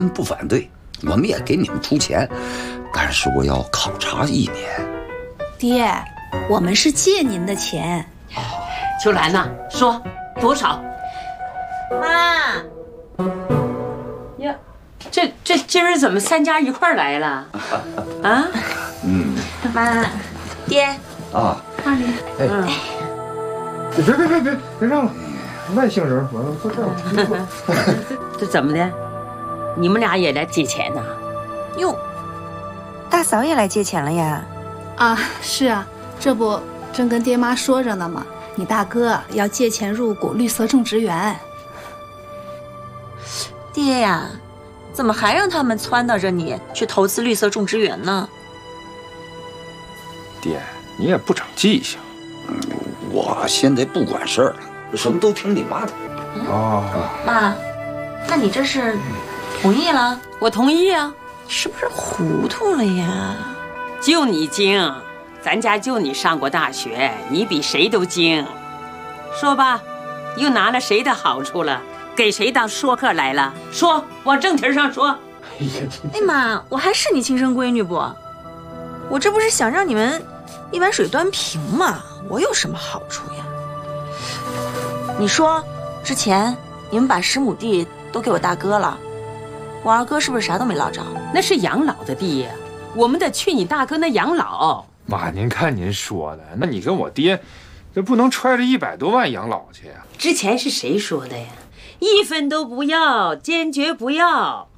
不反对，我们也给你们出钱，但是我要考察1年。 爹，我们是借您的钱。 秋兰呐，说多少？ 妈， 呀，这今儿怎么3家一块儿来了？啊？ 妈，爹啊， 二林， 别让了，外姓人，完了坐这儿。 这怎么的？你们俩也来借钱呐？ 哟，大嫂也来借钱了呀？ 啊，是啊，这不正跟爹妈说着呢吗？你大哥要借钱入股绿色种植园。 爹呀，怎么还让他们撺掇着你去投资绿色种植园呢？ 爹，你也不长记性。 我现在不管事儿了，什么都听你妈的。 妈，那你这是同意了？ 我同意啊。 是不是糊涂了呀？ 就你精，咱家就你上过大学，你比谁都精。说吧，又拿了谁的好处了？给谁当说客来了？说，往正题上说。 哎妈，我还是你亲生闺女不？我这不是想让你们一碗水端平吗？我有什么好处呀？你说，之前你们把10亩地都给我大哥了，我二哥是不是啥都没捞着？ 那是养老的地呀，我们得去你大哥那养老。 妈，您看您说的，那你跟我爹，这不能揣着100多万养老去呀？ 之前是谁说的呀？1分都不要，坚决不要。